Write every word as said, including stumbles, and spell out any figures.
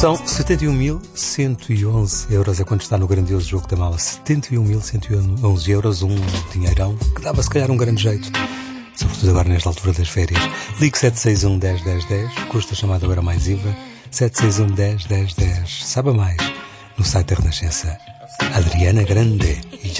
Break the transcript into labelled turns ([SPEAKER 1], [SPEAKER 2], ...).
[SPEAKER 1] São setenta e um mil cento e onze euros, é quanto está no grandioso jogo da mala. setenta e um mil cento e onze euros, um dinheirão que dava se calhar um grande jeito, sobretudo agora nesta altura das férias. Ligue sete seis um, dez, dez, dez, custa chamada agora mais I V A, sete seis um, dez, dez, dez. Saiba mais no site da Renascença. Adriana Grande.